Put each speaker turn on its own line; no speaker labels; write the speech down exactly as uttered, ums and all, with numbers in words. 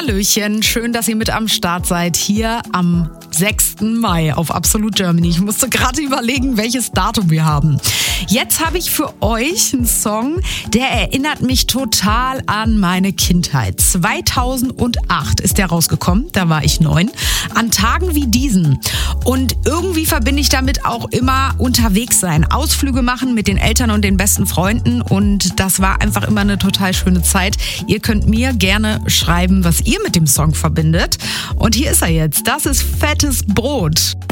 Hallöchen, schön, dass ihr mit am Start seid hier am sechsten Mai auf Absolut Germany. Ich musste gerade überlegen, welches Datum wir haben. Jetzt habe ich für euch einen Song, der erinnert mich total an meine Kindheit. zweitausendacht ist der rausgekommen, da war ich neun, an Tagen wie diesen. Und irgendwie verbinde ich damit auch immer unterwegs sein, Ausflüge machen mit den Eltern und den besten Freunden, und das war einfach immer eine total schöne Zeit. Ihr könnt mir gerne schreiben, was ihr mit dem Song verbindet. Und hier ist er jetzt. Das ist Fettes Brot.